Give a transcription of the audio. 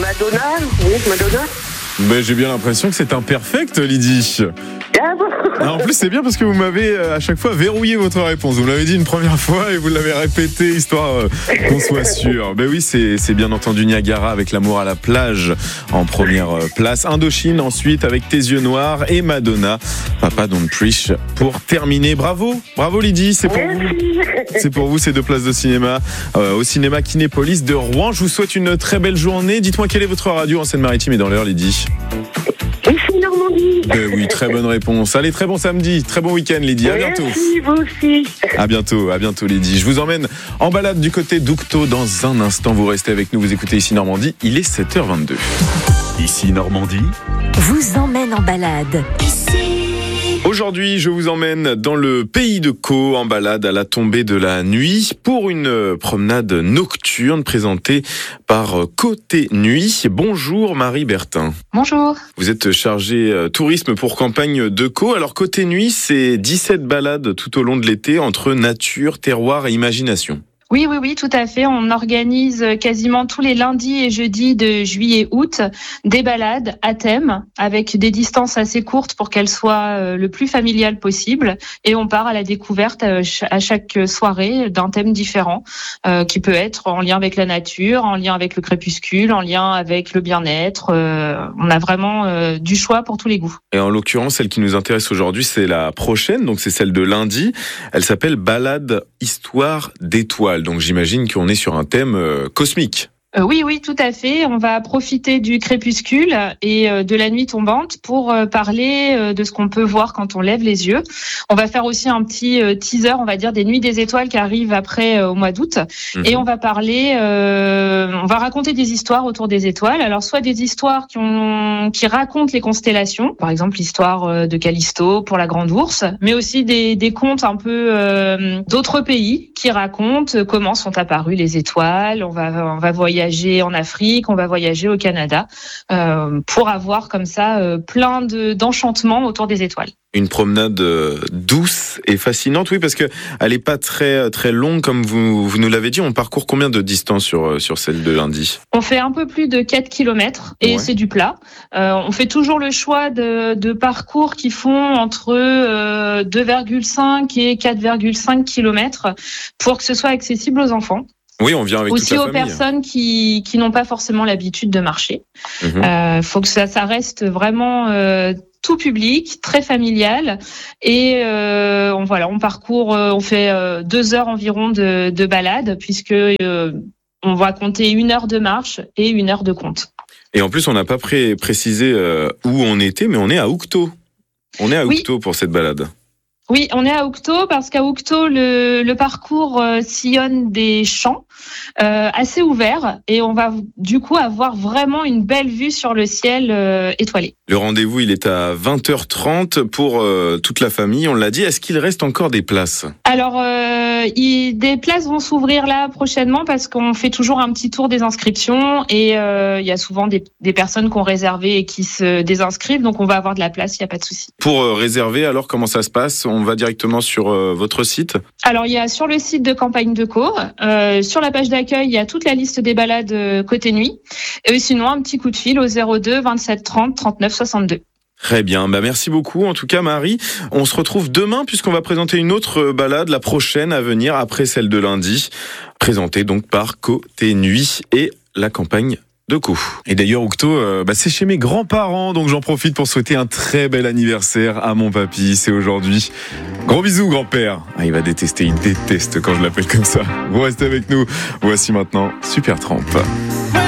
Madonna. Oui, Madonna. Ben, j'ai bien l'impression que c'est imperfect, Lydie. Ah bon. En plus, c'est bien parce que vous m'avez à chaque fois verrouillé votre réponse. Vous l'avez dit une première fois et vous l'avez répété, histoire qu'on soit sûr. Ben oui, c'est bien entendu Niagara avec L'amour à la plage en première place. Indochine ensuite avec Tes yeux noirs et Madonna, Papa Don't Preach pour terminer. Bravo Lydie, c'est pour vous. C'est pour vous ces 2 places de cinéma au cinéma Kinépolis de Rouen. Je vous souhaite une très belle journée. Dites-moi quelle est votre radio en Seine-Maritime et dans l'heure, Lydie. Ici Normandie. Oui, très bonne réponse. Allez, très bon samedi, très bon week-end, Lydie. À bientôt. Merci, vous aussi. À bientôt, Lydie. Je vous emmène en balade du côté d'Oucto dans un instant. Vous restez avec nous, vous écoutez Ici Normandie. Il est 7h22. Ici Normandie vous emmène en balade. Aujourd'hui, je vous emmène dans le pays de Caux en balade à la tombée de la nuit pour une promenade nocturne présentée par Côté Nuit. Bonjour Marie Bertin. Bonjour. Vous êtes chargée tourisme pour Campagne de Caux. Alors Côté Nuit, c'est 17 balades tout au long de l'été entre nature, terroir et imagination. Oui, tout à fait. On organise quasiment tous les lundis et jeudis de juillet-août des balades à thème avec des distances assez courtes pour qu'elles soient le plus familiales possible. Et on part à la découverte à chaque soirée d'un thème différent qui peut être en lien avec la nature, en lien avec le crépuscule, en lien avec le bien-être. On a vraiment du choix pour tous les goûts. Et en l'occurrence, celle qui nous intéresse aujourd'hui, c'est la prochaine. Donc c'est celle de lundi. Elle s'appelle Balade Histoire d'étoiles. Donc j'imagine qu'on est sur un thème cosmique. Oui, tout à fait. On va profiter du crépuscule et de la nuit tombante pour parler de ce qu'on peut voir quand on lève les yeux. On va faire aussi un petit teaser, on va dire, des nuits des étoiles qui arrivent après au mois d'août. Et on va parler, on va raconter des histoires autour des étoiles. Alors soit des histoires qui racontent les constellations, par exemple l'histoire de Callisto pour la Grande Ourse, mais aussi des contes un peu d'autres pays qui racontent comment sont apparues les étoiles. On va voyager en Afrique, on va voyager au Canada pour avoir comme ça plein d'enchantements autour des étoiles. Une promenade douce et fascinante, oui, parce que elle est pas très très longue comme vous nous l'avez dit. On parcourt combien de distance sur celle de lundi ? On fait un peu plus de 4 km et c'est du plat. On fait toujours le choix de parcours qui font entre 2,5 et 4,5 km pour que ce soit accessible aux enfants. Oui, on vient avec aussi toute la aux famille. Personnes qui n'ont pas forcément l'habitude de marcher. Faut que ça reste vraiment tout public, très familial, et on parcourt, on fait 2 heures environ de balade puisque on va compter 1 heure de marche et 1 heure de conte. Et en plus, on n'a pas précisé où on était, mais on est à Oucto. On est à Oucto pour cette balade. Oui, on est à Oucto parce qu'à Oucto, le parcours sillonne des champs assez ouverts et on va du coup avoir vraiment une belle vue sur le ciel étoilé. Le rendez-vous, il est à 20h30 pour toute la famille, on l'a dit. Est-ce qu'il reste encore des places ? Alors, des places vont s'ouvrir là prochainement parce qu'on fait toujours un petit tour des inscriptions et il y a souvent des personnes qui ont réservé et qui se désinscrivent, donc on va avoir de la place, il n'y a pas de souci. Pour réserver, alors comment ça se passe ? On va directement sur votre site ? Alors, il y a sur le site de Campagne de Caux, sur la page d'accueil, il y a toute la liste des balades Côté Nuit. Et sinon, un petit coup de fil au 02 27 30 39 62. Très bien, merci beaucoup en tout cas Marie. On se retrouve demain puisqu'on va présenter une autre balade, la prochaine à venir après celle de lundi, présentée donc par Côté Nuit et la Campagne de Caux. Et d'ailleurs Oucto, c'est chez mes grands-parents, donc j'en profite pour souhaiter un très bel anniversaire à mon papy, c'est aujourd'hui. Gros bisous grand-père. Il va détester, il déteste quand je l'appelle comme ça. Vous restez avec nous, voici maintenant Supertramp.